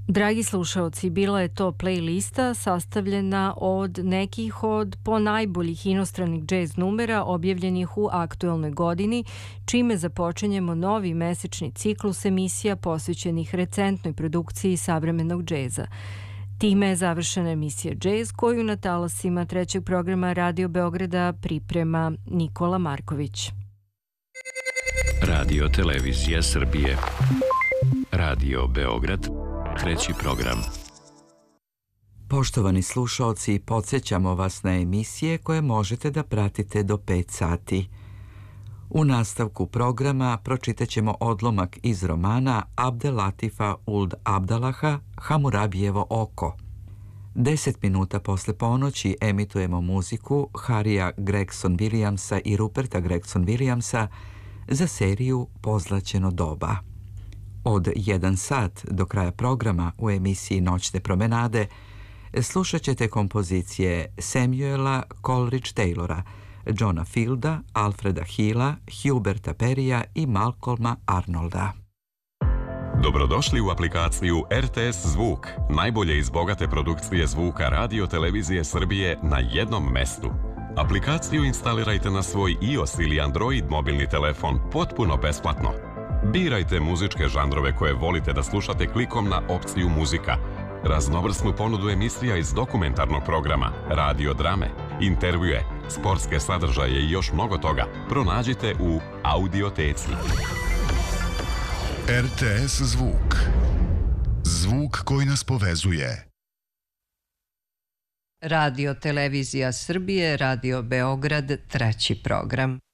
Dragi slušaoci, bila je to playlista sastavljena od nekih od ponajboljih inostranih džez numera objavljenih u aktuelnoj godini, čime započinjemo novi mesečni ciklus emisija posvećenih recentnoj produkciji savremenog džeza. Time je završena emisija Džez koju na talasima trećeg programa Radio Beograda priprema Nikola Marković. Radio Televizija Srbije. Radio Beograd. Treći program. Poštovani slušaoci, podsjećamo vas na emisije koje možete da pratite do 5 sati. U nastavku programa pročitat ćemo odlomak iz romana Abdelatifa Uld Abdalaha Hamurabijevo oko. 10 minuta posle ponoći emitujemo muziku Harrya Gregson-Williamsa i Ruperta Gregson-Williamsa za seriju Pozlaćeno doba. Od 1 sat do kraja programa u emisiji Noćne promenade slušat ćete kompozicije Samuela Coleridge-Taylora, Johna Fielda, Alfreda Hilla, Huberta Perrya i Malcolma Arnolda. Dobrodošli u aplikaciju RTS Zvuk, najbolje iz bogate produkcije zvuka Radio Televizije Srbije na jednom mestu. Aplikaciju instalirajte na svoj iOS ili Android mobilni telefon potpuno besplatno. Birajte muzičke žanrove koje volite da slušate klikom na opciju muzika. Raznovrsnu ponudu emisija iz dokumentarnog programa, radio drame, intervjue, sportske sadržaje i još mnogo toga pronađite u Audioteci. RTS Zvuk. Zvuk koji nas povezuje. Radio Televizija Srbije, Radio Beograd, treći program.